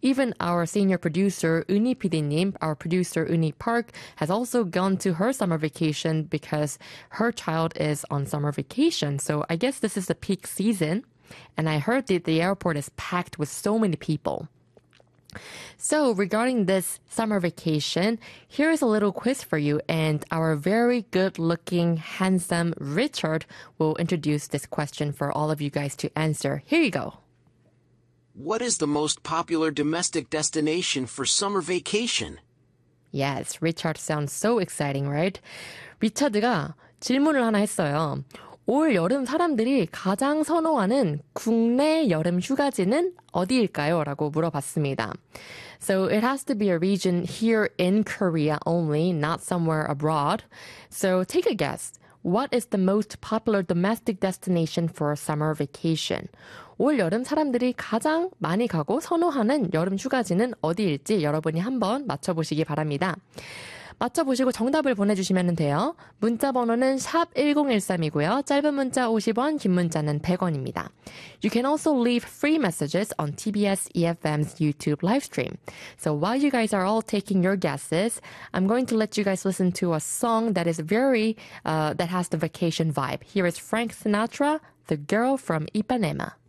Even our senior producer, Uni PD님, our producer, Uni Park, has also gone to her summer vacation because her child is on summer vacation. So I guess this is the peak season. And I heard that the airport is packed with so many people. So regarding this summer vacation, here is a little quiz for you, and our very good-looking, handsome Richard will introduce this question for all of you guys to answer. Here you go. What is the most popular domestic destination for summer vacation? Yes, Richard sounds so exciting, right? 리차드가 질문을 하나 했어요. 올 여름 사람들이 가장 선호하는 국내 여름 휴가지는 어디일까요? 라고 물어봤습니다. So it has to be a region here in Korea only, not somewhere abroad. So take a guess. What is the most popular domestic destination for a summer vacation? 올 여름 사람들이 가장 많이 가고 선호하는 여름 휴가지는 어디일지 여러분이 한번 맞춰보시기 바랍니다. 맞춰보시고 정답을 보내주시면 돼요. 문자 번호는 샵 1013이고요. 짧은 문자 50원, 긴 문자는 100원입니다. You can also leave free messages on TBS EFM's YouTube live stream. So while you guys are all taking your guesses, I'm going to let you guys listen to a song that is that has the vacation vibe. Here is Frank Sinatra, The Girl from Ipanema.